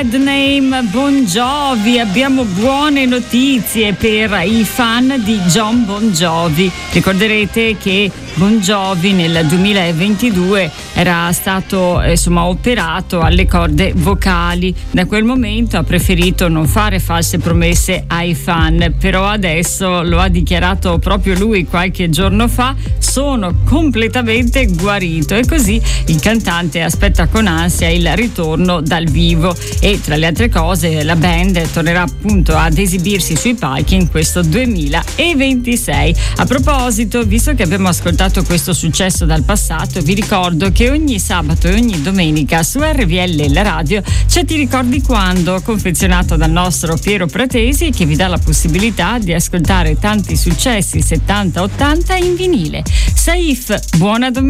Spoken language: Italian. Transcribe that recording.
Name Bon Jovi. Abbiamo buone notizie per i fan di John Bon Jovi. Ricorderete che Bon Jovi nel 2022 era stato operato alle corde vocali. Da quel momento ha preferito non fare false promesse ai fan, però adesso lo ha dichiarato proprio lui qualche giorno fa: sono completamente guarito. E così il cantante aspetta con ansia il ritorno dal vivo e, tra le altre cose, la band tornerà appunto ad esibirsi sui palchi in questo 2026. A proposito, visto che abbiamo ascoltato questo successo dal passato, vi ricordo che ogni sabato e ogni domenica su RVL la radio c'è Ti ricordi quando, confezionato dal nostro Piero Pratesi, che vi dà la possibilità di ascoltare tanti successi 70-80 in vinile. Saif, buona domenica.